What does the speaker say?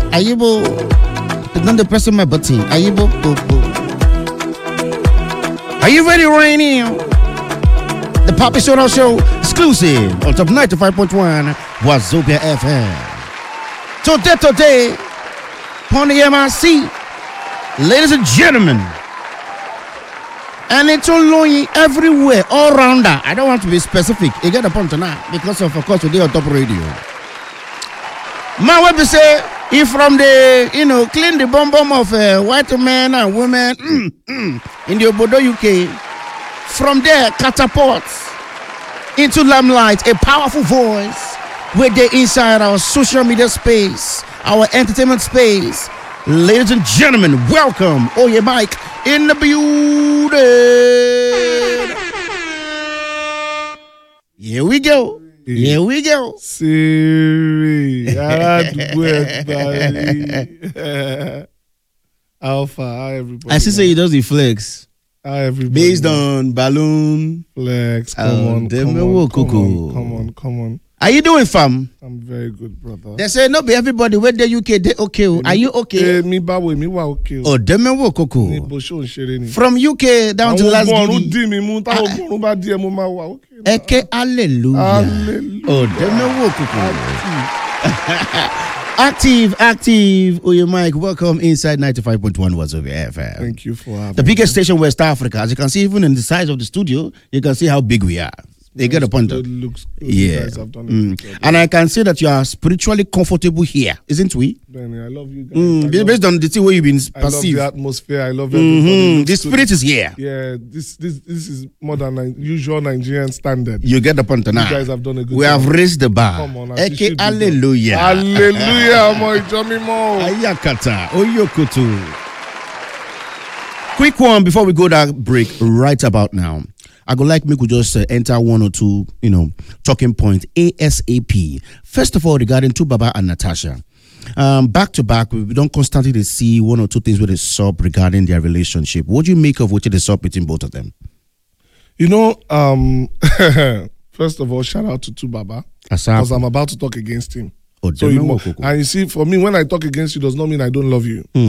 Ayibo. Don't the person my button. Ayibo. Are you ready right now? The Poppy Soda Show exclusive on top 95.1 Wazobia FM. Today, on the MRC, ladies and gentlemen, and it's all everywhere, all rounder. I don't want to be specific. You get the point tonight because of course today on top radio. My web say if from the clean the bum of white men and women in the Obodo UK, from there catapults into limelight a powerful voice where they inside our social media space, our entertainment space. Ladies and gentlemen, welcome Oye Mike in the building. Here we go. Here we go. Siri, Alpha, how everybody? I see say he does the flex. How everybody? Based on balloon. Flex, come on. Are you doing, fam? I'm very good, brother. They say no be everybody where the UK they okay. Are you okay? Me wa okay. Oh, Demewo Koko. From UK down to last Eke hallelujah. Oh, Demewo Koko. Active. Oye Mike, welcome inside 95.1 Wazobia FM. Thank you for having the biggest station West Africa. As you can see, even in the size of the studio, you can see how big we are. They get a point. Looks good. Yeah. And I can see that you are spiritually comfortable here, isn't we? Benny, I love you guys. Based on the thing where you've been perceived. I love the atmosphere. I love everybody. The spirit is here. Yeah, this is more than usual Nigerian standard. You get the point now. You guys have done a good job. We have raised the bar. Come on. Eke hallelujah. Hallelujah, my Johnny Mo. Ayakata. Oyokutu. Quick one before we go that break right about now. I would like me to just enter one or two, talking points ASAP. First of all, regarding to Baba and Natasha. Back to back, we don't constantly see one or two things with a sub regarding their relationship. What do you make of what the sub between both of them? First of all, shout out to Baba. Because I'm about to talk against him. Oh, and you see, for me, when I talk against you, does not mean I don't love you.